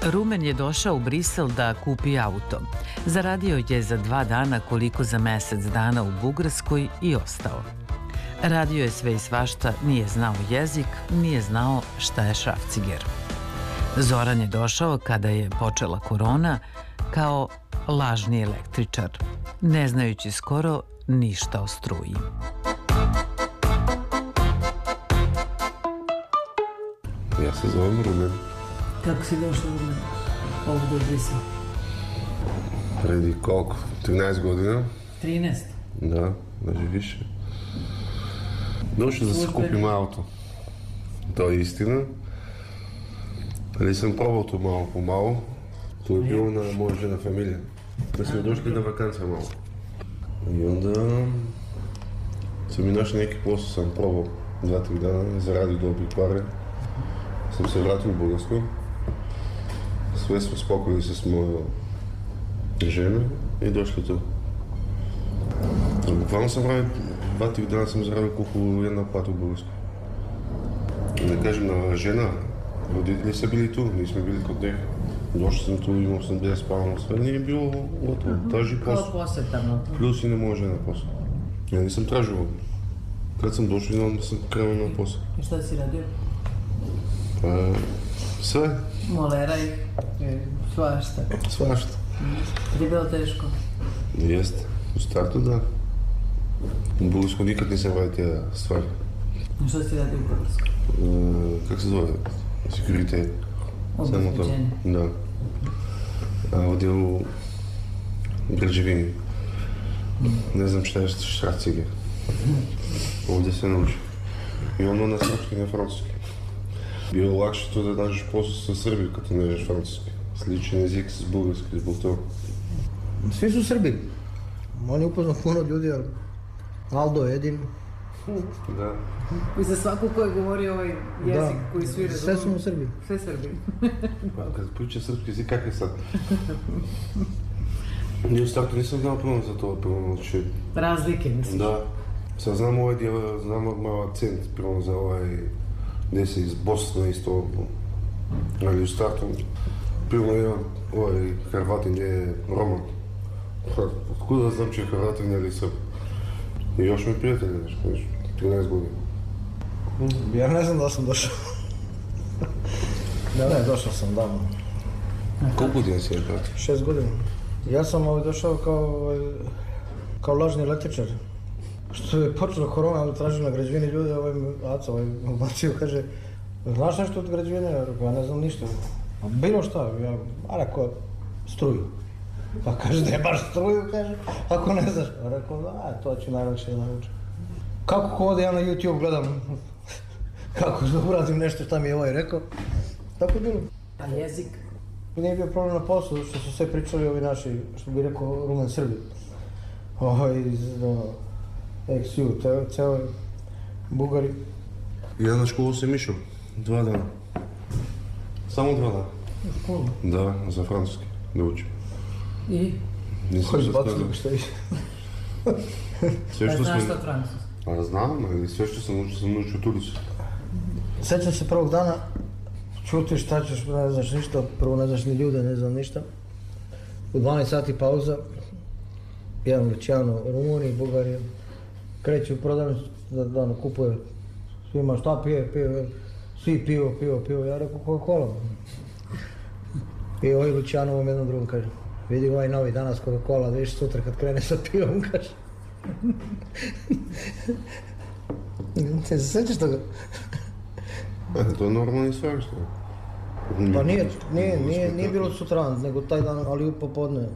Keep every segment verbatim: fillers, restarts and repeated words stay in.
Rumen je došao u Brisel da kupi auto. Zaradio je za dva dana koliko za mesec dana u Bugarskoj i ostao. Radio je sve i svašta, nije znao jezik, nije znao šta je šrafciger. Zoran je došao kada je počela korona kao lažni električar, ne znajući skoro ništa o struji. Ja se zovem Rumen. Kako si došao Rumen ovdje u Brisel? Predi koliko? trinaest godina. trinaest? Da, даже više. Došao da se kupim auto. To je istina. Ali sam probao to malo po malo. To je bilo na moja žena familija. Da smo došli na vakancija malo. I onda sam mi našao neki posao, sam probao dva, tri dana, zaradio dobri pare. Sam se vratio u Bugarsku. Sve smo spokojili se s moja žena i došli tu. Bukvalno sam radio, dva, tri dana sam zaradio koliko jedna plata u Bugarsku. Da kažem, na žena, roditelji su bili tu, nismo bili kod njih. Došao sam tu, imao sam gdje spavano, sve nije bilo gotovo, traži posao. Kao posjetano. Plus i ne moja žena posao. Ja nisam tražio. Kad sam došao, onda sam krenuo na posao. I šta si radio? Pa, sve. Moleraj, svašta. Svašta. Ti je bilo teško? Jeste, u startu da. U Bugarsku nikad nisam radio stvari. I šta si radio u Bugarsku? E, kako se zove? Security. Obezbeđenje. Da. A ovdje u građevini. Ne znam šta je šrafciger. Ovdje se nauči. I ono na srpski, ne francuski. Bilo je lakše to da nađeš posao sa Srbiji kad ne znaš francuski. Sličan jezik s bugarski, zbog toga. Svi su Srbi. On je upoznao puno ljudi, ali Aldo Edin. Da. I za svaku ko je govorio ovaj jezik da, koji svi razumiju. Sve su mu Srbi. Sve Srbi. Pa kad priča srpski jezik, kak je sad? Nije u startu nisam znao puno za to, prvo znači... Razlike, misliš? Da. Sad znam ovaj dio, znam malo akcent, prvo za ovaj... Gdje se iz Bosne isto... Ali u startu... Prvo je ovaj Hrvatin je Roman. Otkud da znam če je Hrvatin ili Srb? I još mi prijatelji, znaš, trinaest godina. Ja ne znam da sam došao. Ne, ne, došao sam davno. Koliko godina si je tako? Šest godina. Ja sam ovaj došao kao, kao lažni električar. Što je počela korona, onda tražio na građevini ljude, ovaj Aca, ovaj bacio, kaže, znaš nešto od građevine? Ja rekao, ja ne znam ništa. A bilo šta, ja, a rekao, struju. Pa kaže da je baš struju, kaže, ako ne znaš. A rekao, da, to ću najlakše da naučim. Kako ko ode, ja na YouTube gledam kako da uradim nešto šta mi je ovaj rekao. Tako je bilo. A jezik? Nije bio problem na poslu, što su sve pričali ovi naši, što bi rekao, Rumen Srbi. Ovo iz X U, ceo Bugari. Ja na školu sam išao, dva dana. Samo dva dana. U školu? Da, za francuski, da učim. I? Nisam se skladao. Što je? Sve što pa znaš smo... što francuski? Pa znam, ali sve što sam učio, sam naučio Turicu. Sjećam se prvog dana, čuti šta ćeš, ne znaš ništa, prvo ne znaš ni ljude, ne znam ništa. U dvanaest sati pauza, jedan Luciano, Rumuni, Bugari, kreće u prodavnicu da, da ono, kupuje svima šta pije, pije, svi pivo, pivo, pivo, ja rekao Coca-Cola. I ovaj Luciano ovom jednom drugom kaže, vidi ovaj novi danas Coca-Cola, da viš sutra kad krene sa pivom, kaže. Te se sjećaš toga? E, to je normalni stvar što je. Pa nije, nije, nije, nije bilo sutra, nego taj dan, ali u popodne.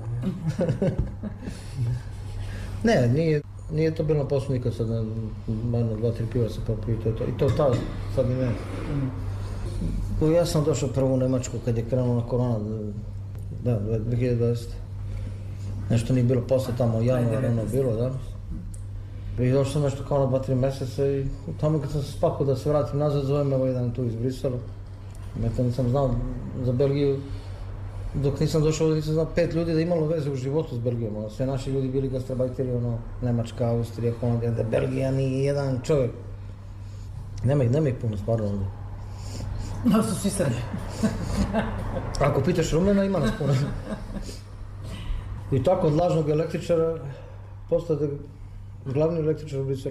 Ne, nije, nije to bilo na poslu nikad sad, manj dva, tri piva se popiju, to je to. I to tad, sad ni ne. Ja sam došao prvo u Nemačku kad je krenula korona, da, dvije hiljade dvadesete. Nešto nije bilo posle tamo, januar, ono bilo, da. I došao sam nešto kao na dva, tri mjeseca i tamo kad sam se spakao da se vratim nazad, zove me ovaj dan tu iz Brisela. Eto, nisam znao za Belgiju, dok nisam došao ovdje nisam znao pet ljudi da imalo veze u životu s Belgijom. Ono, sve naši ljudi bili gastrobajteri, ono, Nemačka, Austrija, Holandija, da Belgija nije jedan čovjek. Nema ih, nema ih puno stvarno ovdje. Da su svi Srbi. Ako pitaš Rumena, ima nas puno. I tako od lažnog električara postade glavni električar u Briselu.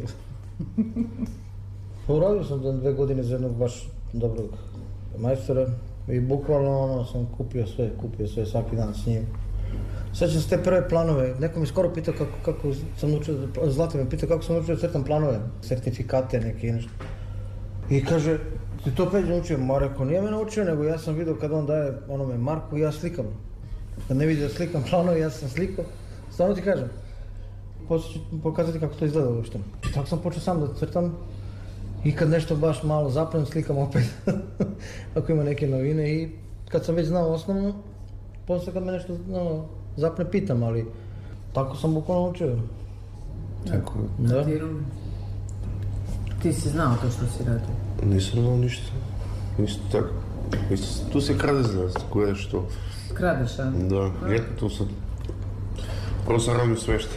Uradio sam dve godine za jednog baš dobrog majstora i bukvalno ono sam kupio sve, kupio sve svaki dan s njim. Sjećam se te prve planove, neko mi skoro pitao kako, kako sam naučio, Zlata me pitao kako sam naučio da crtam planove, certifikate neke i nešto. I kaže, ti to Peđa naučio? Ma rekao, nije me naučio, nego ja sam vidio kad on daje onome Marku i ja slikam. Kad ne vidi da slikam planove, ja sam slikao. Stvarno ti kažem. Poslije ću pokazati kako to izgleda uopšte. I tako sam počeo sam da crtam. I kad nešto baš malo zapnem, slikam opet. Ako ima neke novine i kad sam već znao osnovno, poslije kad me nešto no, zapne pitam, ali tako sam bukvalno naučio. Tako. Da. Ti, ti si znao to što si radio? Nisam znao ništa. Isto tako. Isto, tu se krade za nas, koje što. Kradeš, a? Da, ljeto tu sam. Prvo sam radio smještaj.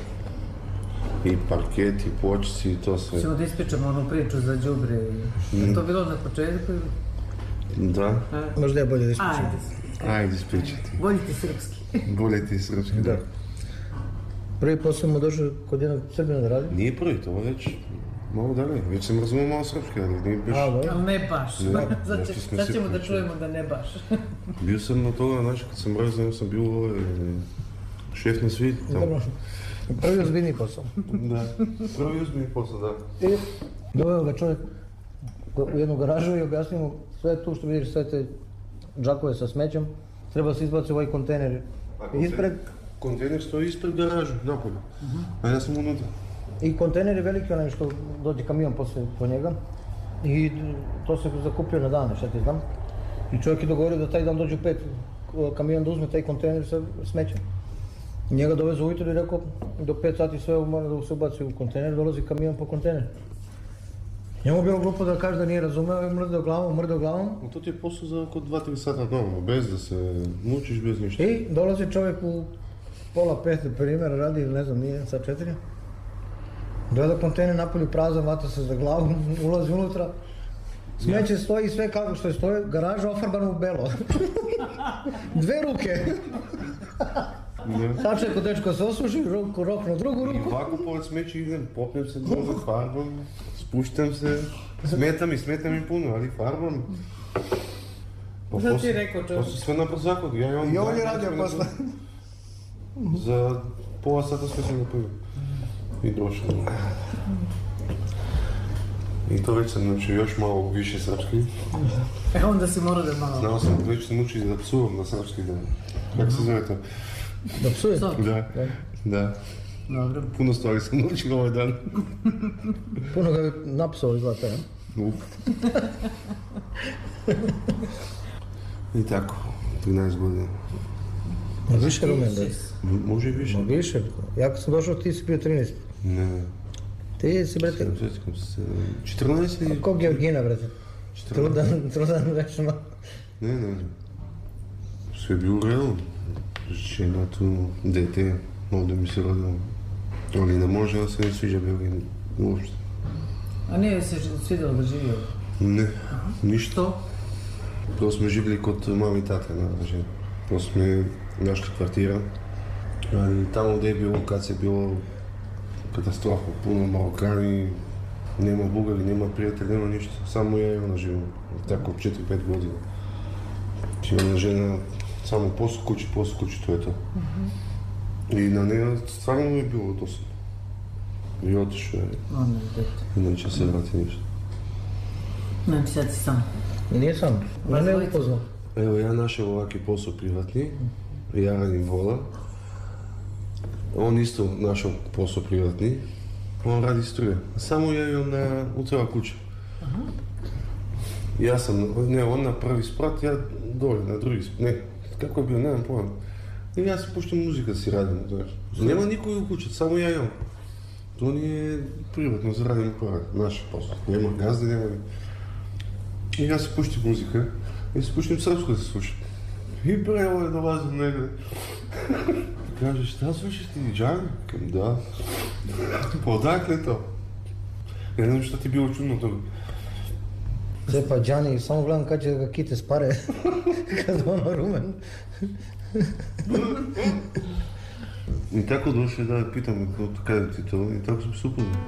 I parket, i pločici, i to sve. Ćemo da ispričamo onu priču za đubre. Je to bilo na početku? Da. A? Možda je bolje da ispričam. Ajde. Ajde, ispričati. Bolje ti srpski. Bolje ti srpski, da. Prvi posao mu došao kod jednog Srbina da radi. Nije prvi, to već malo dalje. Već sam razumio malo srpski, ali nije biš... A, dobro. Ali ne baš. Ne, Sad, nešto će, smo sad si ćemo da pričali. čujemo da ne baš. Bio sam na toga, znači kad sam razumio sam bio ovaj, šef na svijet. Dobro. Prvi ozbiljni posao. Da, prvi uzmini posao, da. I doveo ga čovjek u jednu garažu i objasnio mu sve tu što vidiš, sve te džakove sa smećem, treba se izbaciti u ovaj kontejner ispred. Kontejner stoji ispred garažu, napolje. A ja sam unutra. I kontejner je veliki onaj što dođe kamion poslije po njega. I to se zakupio na dane, šta ti znam. I čovjek je dogovorio da taj dan dođe u pet kamion da uzme taj kontejner sa smećem. Njega dovezu ujutro i rekao do pet sati sve mora da se ubaci u kontejner, dolazi kamion po kontejner. Njemu je bilo glupo da kaže da nije razumeo i mrdao glavom, mrdao glavom. No, to ti je posao za oko dva tri sata doma, bez da se mučiš, bez ništa. I dolazi čovjek u pola pet, primjer, radi ili ne znam, nije sad četiri. Gleda kontejner napolju prazan, vata se za glavu, ulazi unutra. Smeće stoji sve kako što je stoji, garaža ofarbana u belo. Dve ruke. Sad čeko dečko se osuši, ruku rok na drugu I ruku. ovako pored smeća idem, popnem se dole farbom, spuštam se, smeta mi, smeta mi puno, ali farbom. Pa Šta ti posle- je rekao čovjek? Posle sve na brzakot, ja i on... I on je zajedno radio sve posle. na- Za pola sata sve sam napojio. I došao. I to već sam naučio još malo više srpski. E onda si morao da malo... Znao sam, već sam učio da psuvam na srpski, da... Kako se zove to? Da psuje. Psov. Da, da. Dobro. Puno stvari sam naučio ovaj dan. Puno ga je napsao izgleda, ja? Uf. I tako, trinaest godina. Ma više rumen da je. M- Može i više. Ma više. Ja kad sam došao ti si bio trinaest. Ne, Ti si, brate, ne sjećam se. četrnaest ili... ko Georgina, brate. Trudan, trudan večno. Ne, ne. Sve je bilo realno. Žena tu, dete, ovdje mi se rodilo. Ali ne može da se ne sviđa Belgija uopšte. A nije se svidjelo da živio? Ne, ništa. Što? Prvo smo živjeli kod mami tate, naravno. Prvo smo našli kvartira. Ali tamo gdje je bilo, kad se bilo katastrofa, puno Marokani, nema Bugari, nema prijatelja, nema ništa. Samo ja i ona živimo, tako četiri pet godina. I ona žena samo posao kući, posao kući, to je to. I na njega stvarno je bilo to sam. I otišao je, Onda je dete. neće se vrati ništa. Znači sad si sam. I nije sam. Vas Ne dvojica? upoznao. Evo, ja našao ovakvi posao privatni, ja radim vola. On isto našao posao privatni, on radi struje. Samo ja i on na, u cijela kuća. Ja sam, ne, on na prvi sprat, ja dolje na drugi sprat, ne, kako je bio, nemam pojma. I ja se puštam muzika si radim, znaš. Nema nikoga u kući, samo ja i on. To nije privatno, zaradimo para, naš posao. Nema gazde, nema ni... I ja se puštim muzika, i se puštim srpsko da se slušam. I bre, ovo je dolazim negdje. Kaže, šta slušaš ti, Džan? Kažem, da. Pa odakle to? Ja ne znam šta ti je bilo čudno toga. Sve pa Đani, samo gledam kad će da ga kite spare, kad ono rumen. I tako došli da pitam kada ti to, i tako smo se upoznali.